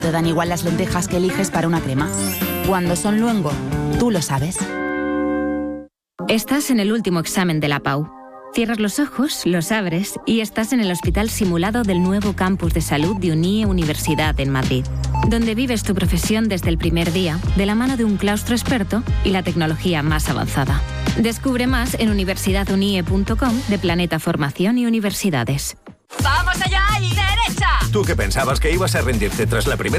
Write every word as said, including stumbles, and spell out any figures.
Te dan igual las lentejas que eliges para una crema. Cuando son luengo, tú lo sabes. Estás en el último examen de la P A U. Cierras los ojos, los abres y estás en el hospital simulado del nuevo campus de salud de UNIE Universidad en Madrid, donde vives tu profesión desde el primer día, de la mano de un claustro experto y la tecnología más avanzada. Descubre más en universidad unie punto com de Planeta Formación y Universidades. ¡Vamos allá y derecha! ¿Tú que pensabas que ibas a rendirte tras la primera